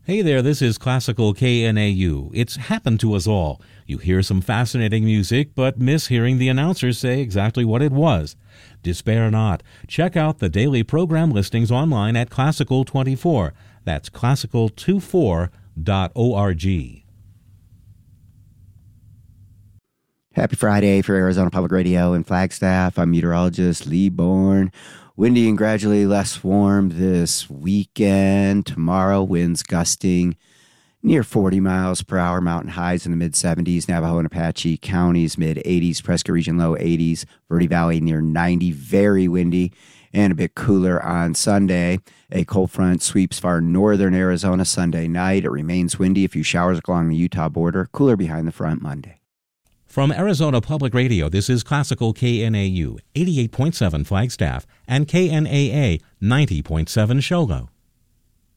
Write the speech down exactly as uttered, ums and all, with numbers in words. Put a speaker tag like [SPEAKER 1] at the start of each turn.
[SPEAKER 1] Hey there, this is Classical K N A U. It's happened to us all. You hear some fascinating music, but miss hearing the announcers say exactly what it was. Despair not. Check out the daily program listings online at Classical twenty-four. That's classical twenty-four dot org.
[SPEAKER 2] Happy Friday for Arizona Public Radio and Flagstaff. I'm meteorologist Lee Bourne. Windy and gradually less warm this weekend. Tomorrow, winds gusting near forty miles per hour. Mountain highs in the mid seventies. Navajo and Apache counties mid eighties. Prescott region low eighties. Verde Valley near ninety. Very windy and a bit cooler on Sunday. A cold front sweeps far northern Arizona Sunday night. It remains windy. A few showers along the Utah border. Cooler behind the front Monday.
[SPEAKER 1] From Arizona Public Radio, this is Classical K N A U, eighty-eight point seven Flagstaff, and K N A A, ninety point seven Shogo.